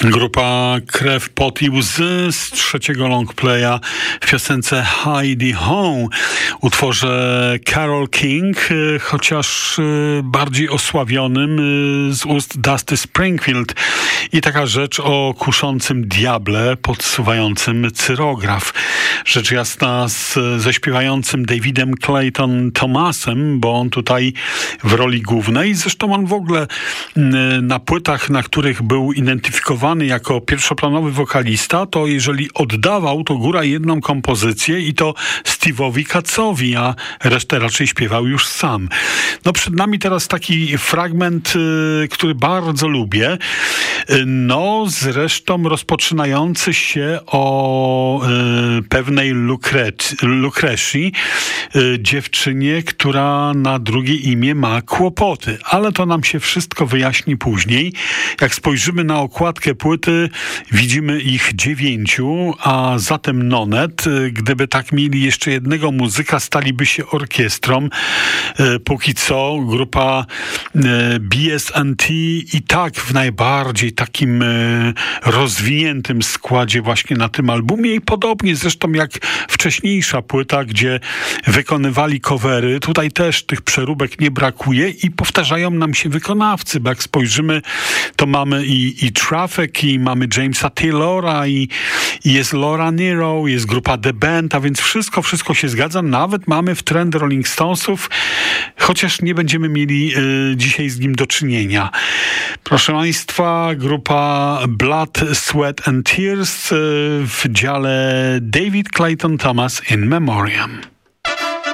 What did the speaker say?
Grupa Krew, Pot i Łzy z trzeciego longplaya w piosence Heidi Ho, utworze Carole King, chociaż bardziej osławionym z ust Dusty Springfield. I taka rzecz o kuszącym diable podsuwającym cyrograf. Rzecz jasna ze śpiewającym Davidem Clayton Thomasem, bo on tutaj w roli głównej. Zresztą on w ogóle na płytach, na których był identyfikowany jako pierwszoplanowy wokalista, to jeżeli oddawał, to góra jedną kompozycję i to Steve'owi Katzowi, a resztę raczej śpiewał już sam. No przed nami teraz taki fragment, który bardzo lubię. No zresztą rozpoczynający się o pewnej Lucrecji, dziewczynie, która na drugie imię ma kłopoty. Ale to nam się wszystko wyjaśni później. Jak spojrzymy na okładkę płyty, widzimy ich 9, a zatem Nonet, gdyby tak mieli jeszcze jednego muzyka, staliby się orkiestrą. Póki co grupa BS&T i tak w najbardziej takim rozwiniętym składzie właśnie na tym albumie i podobnie zresztą jak wcześniejsza płyta, gdzie wykonywali covery. Tutaj też tych przeróbek nie brakuje i powtarzają nam się wykonawcy, bo jak spojrzymy, to mamy i Traffic, i mamy Jamesa Taylora, i jest Laura Nyro, jest grupa The Band, a więc wszystko się zgadza. Nawet mamy w trend Rolling Stonesów, chociaż nie będziemy mieli dzisiaj z nim do czynienia. Proszę Państwa, grupa Blood, Sweat and Tears w dziale David Clayton Thomas in Memoriam.